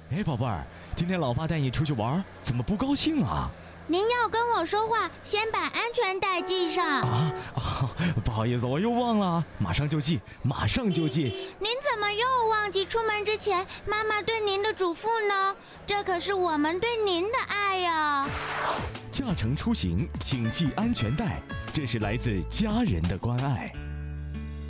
哎，宝贝儿，今天老爸带你出去玩，怎么不高兴啊？ 您要跟我说话，先把安全带系上。 不好意思，我又忘了，马上就系，马上就系。 您怎么又忘记出门之前妈妈对您的嘱咐呢？这可是我们对您的爱呀！ 驾乘出行，请系安全带，这是来自家人的关爱。